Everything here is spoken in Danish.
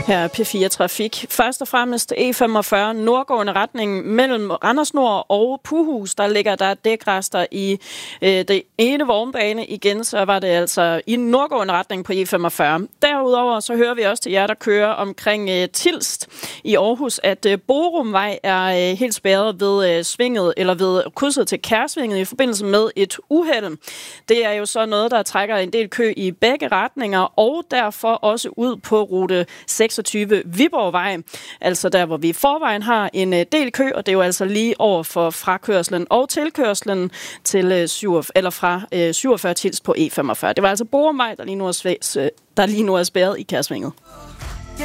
Her er P4 Trafik. Først og fremmest E45 nordgående retning mellem Randers Nord og Puhus. Der ligger der dækrester i det ene vognbane. Igen så var det altså i nordgående retning på E45. Derudover så hører vi også til jer, der kører omkring Tilst i Aarhus, at Borumvej er helt spærret ved svinget eller ved krydset til Kærsvinget i forbindelse med et uheld. Det er jo så noget, der trækker en del kø i begge retninger, og derfor også ud på rute 26 Viborgvej, altså der, hvor vi i forvejen har en del kø, og det er jo altså lige over for frakørslen og tilkørslen til fra 47 Tilst på E45. Det var altså Borumvej, der lige nu er spærret i Kærsvinget.